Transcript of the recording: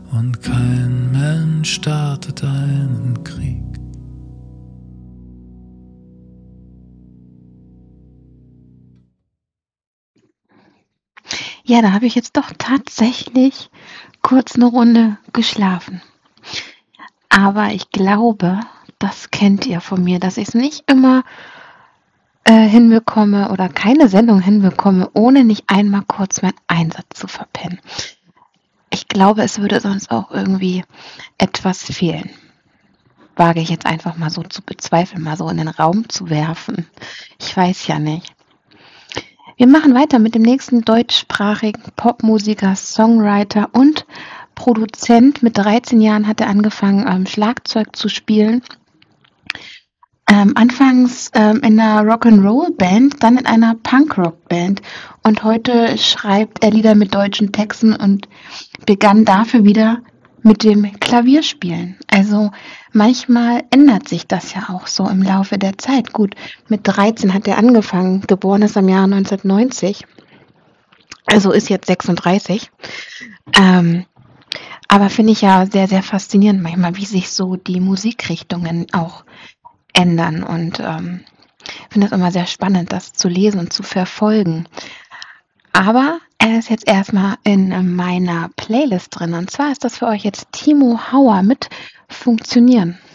und kein Mensch startet einen Krieg. Ja, da habe ich jetzt doch tatsächlich kurz eine Runde geschlafen. Aber ich glaube, das kennt ihr von mir, dass ich es nicht immer hinbekomme oder keine Sendung hinbekomme, ohne nicht einmal kurz meinen Einsatz zu verpennen. Ich glaube, es würde sonst auch irgendwie etwas fehlen. Wage ich jetzt einfach mal so zu bezweifeln, mal so in den Raum zu werfen. Ich weiß ja nicht. Wir machen weiter mit dem nächsten deutschsprachigen Popmusiker, Songwriter und Produzent. Mit 13 Jahren hat er angefangen, Schlagzeug zu spielen. Anfangs in einer Rock'n'Roll-Band, dann in einer Punkrock-Band. Und heute schreibt er Lieder mit deutschen Texten und begann dafür wieder mit dem Klavierspielen. Also manchmal ändert sich das ja auch so im Laufe der Zeit. Gut, mit 13 hat er angefangen, geboren ist im Jahr 1990, also ist jetzt 36. Aber finde ich ja sehr, sehr faszinierend manchmal, wie sich so die Musikrichtungen auch ändern und finde es immer sehr spannend, das zu lesen und zu verfolgen. Aber er ist jetzt erstmal in meiner Playlist drin und zwar ist das für euch jetzt Timo Hauer mit Funktionieren.